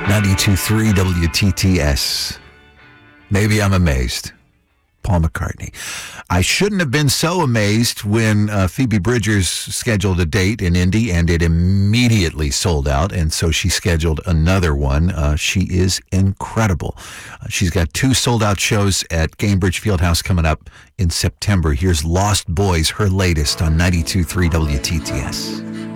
92.3 WTTS. Maybe I'm amazed. Paul McCartney. I shouldn't have been so amazed when Phoebe Bridgers scheduled a date in Indy and it immediately sold out, and so she scheduled another one. She is incredible. She's got 2 sold-out shows at Gainbridge Fieldhouse coming up in September. Here's Lost Boys, her latest on 92.3 WTTS.